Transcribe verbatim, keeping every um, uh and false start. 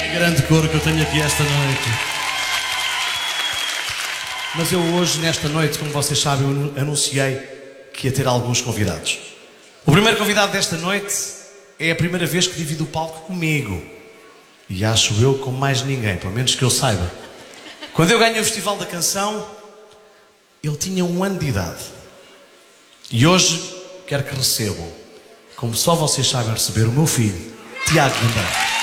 Grande cor que eu tenho aqui esta noite. Mas eu hoje, nesta noite, como vocês sabem, eu anunciei que ia ter alguns convidados. O primeiro convidado desta noite é a primeira vez que divide o palco comigo. E acho eu com mais ninguém, pelo menos que eu saiba. Quando eu ganhei o Festival da Canção, ele tinha um ano de idade. E hoje quero que recebam, como só vocês sabem receber, o meu filho, Tiago Vendão.